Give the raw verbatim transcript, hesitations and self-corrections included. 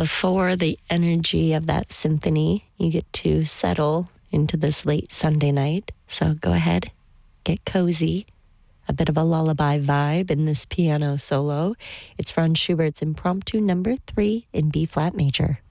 before the energy of that symphony, you get to settle into this late Sunday night. So go ahead, get cozy. A bit of a lullaby vibe in this piano solo. It's Franz Schubert's Impromptu number three in B-flat major.